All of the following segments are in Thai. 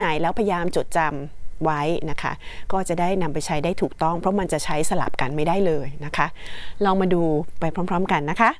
ไหนแล้วพยายามจดจำไว้นะคะก็จะได้นำไปใช้ได้ถูกต้องเพราะมันจะใช้สลับกันไม่ได้เลยนะคะลองมาดูไปพร้อมๆกันนะคะ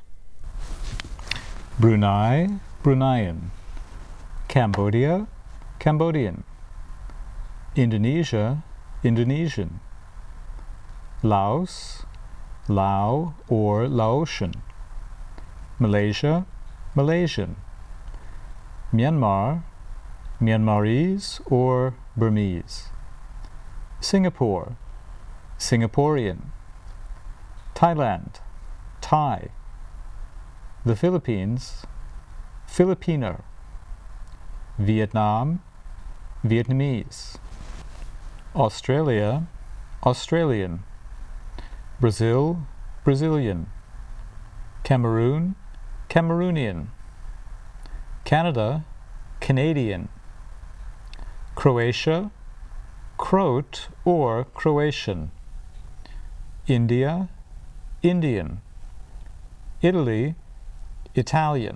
Brunei, Bruneian. Cambodia, Cambodian. Indonesia, Indonesian. Laos, Lao or Laotian. Malaysia, Malaysian. Myanmar, Myanmarese or Burmese. Singapore, Singaporean. Thailand, Thai. The Philippines, Filipino. Vietnam, Vietnamese. Australia, Australian. Brazil, Brazilian. Cameroon, Cameroonian. Canada, Canadian. Croatia, Croat or Croatian. India, Indian. Italy, Italian.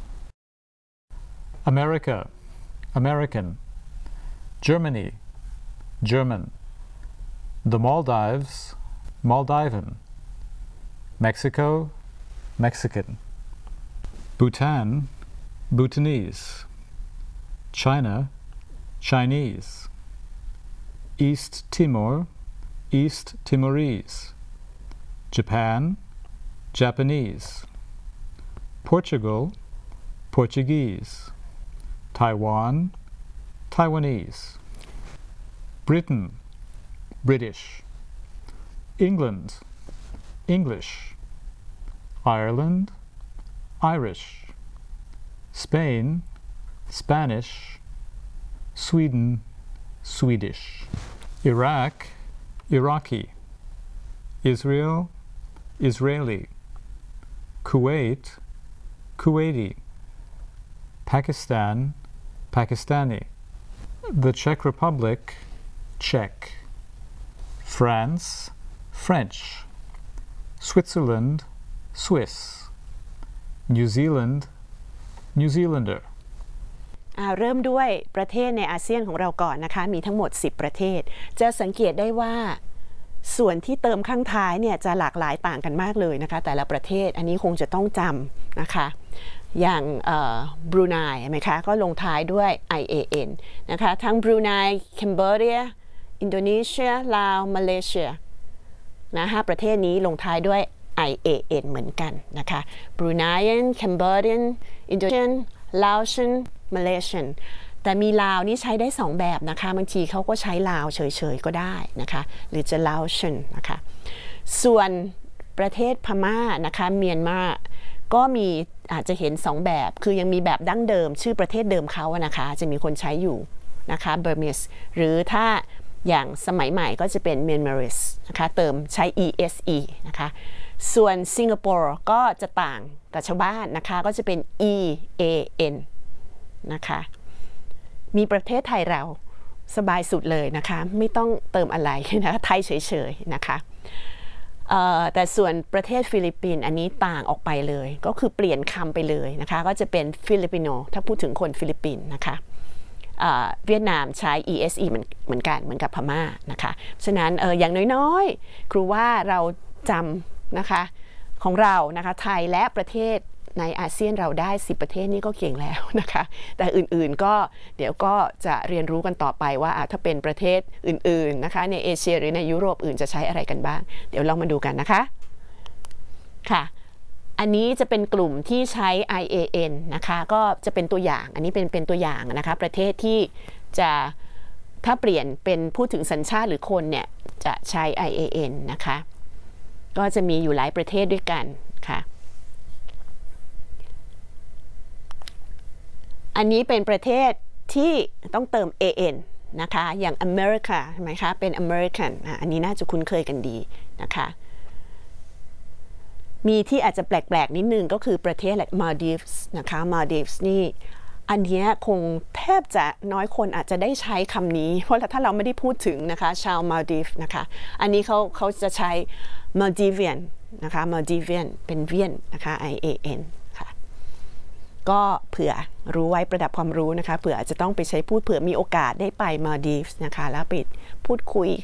America, American. Germany, German. The Maldives, Maldivan. Mexico, Mexican. Bhutan, Bhutanese. China, Chinese. East Timor, East Timorese. Japan, Japanese. Portugal, Portuguese. Taiwan, Taiwanese. Britain, British. England, English. Ireland, Irish. Spain, Spanish. Sweden, Swedish. Iraq, Iraqi. Israel, Israeli. Kuwait, Kuwaiti. Pakistan, Pakistani. The Czech Republic, Czech. France, French. Switzerland, Swiss. New Zealand, New Zealander. เริ่มด้วยประเทศในอาเซียนของเราก่อนนะคะมีทั้งหมด10ประเทศจะสังเกตได้ว่าส่วนที่เติมข้างท้ายเนี่ยจะหลากหลายต่างกันมากเลยนะคะแต่ละประเทศอันนี้คงจะต้องจำนะคะอย่างบรูไนใช่ไหมคะก็ลงท้ายด้วย IAN นะคะทั้งบรูไนแคนเบอร์เรียอินโดนีเซียลาวมาเลเซียนะ5ประเทศนี้ลงท้ายด้วย IAN เหมือนกันนะคะบรูไนแคนเบอร์เรียนอินโดนีเซียลาวชันมาเลเซียแต่มีลาวนี่ใช้ได้2แบบนะคะบางทีเขาก็ใช้ลาวเฉยๆก็ได้นะคะหรือจะลาวชันนะคะส่วนประเทศพม่านะคะเมียนมาก็มีอาจจะเห็น2แบบคือยังมีแบบดั้งเดิมชื่อประเทศเดิมเขานะคะจะมีคนใช้อยู่นะคะเบอร์มิสหรือถ้าอย่างสมัยใหม่ก็จะเป็นเมียนมาริสนะคะเติมใช้ ESE นะคะส่วนสิงคโปร์ก็จะต่างกับชาวบ้านนะคะก็จะเป็น EAN นะคะมีประเทศไทยเราสบายสุดเลยนะคะไม่ต้องเติมอะไรนะคะไทยเฉยๆนะคะแต่ส่วนประเทศฟิลิปปินส์อันนี้ต่างออกไปเลยก็คือเปลี่ยนคำไปเลยนะคะก็จะเป็นฟิลิปปิโนถ้าพูดถึงคนฟิลิปปินส์นะคะเวียดนามใช้ ESE เหมือนกันเหมือนกับพม่านะคะฉะนั้นอย่างน้อยๆครูว่าเราจำนะคะของเรานะคะไทยและประเทศในอาเซียนเราได้10ประเทศนี้ก็เก่งแล้วนะคะแต่อื่นๆก็เดี๋ยวก็จะเรียนรู้กันต่อไปว่าถ้าเป็นประเทศอื่นๆนะคะในเอเชียหรือในยุโรปอื่นจะใช้อะไรกันบ้างเดี๋ยวลองมาดูกันนะคะค่ะอันนี้จะเป็นกลุ่มที่ใช้ IAN นะคะก็จะเป็นตัวอย่างอันนี้เป็นตัวอย่างนะคะประเทศที่จะถ้าเปลี่ยนเป็นพูดถึงสัญชาติหรือคนเนี่ยจะใช้ IAN นะคะก็จะมีอยู่หลายประเทศด้วยกันค่ะอันนี้เป็นประเทศที่ต้องเติม AN นะคะอย่างอเมริกาใช่ไหมคะเป็น American อันนี้น่าจะคุ้นเคยกันดีนะคะมีที่อาจจะแปลกๆนิดนึงก็คือประเทศมาลดีฟส์นะคะมาลดีฟส์นี่อันนี้คงแทบจะน้อยคนอาจจะได้ใช้คำนี้เพราะถ้าเราไม่ได้พูดถึงนะคะชาวมาลดีฟนะคะอันนี้เขาจะใช้ Maldivian นะคะ Maldivian เป็นเวียนนะคะ IAN ค่ะก็เผื่อรู้ไว้ประดับความรู้นะคะเผื่ออาจจะต้องไปใช้พูดเผื่อมีโอกาสได้ไปมาดีฟส์นะคะแล้วไปพูดคุย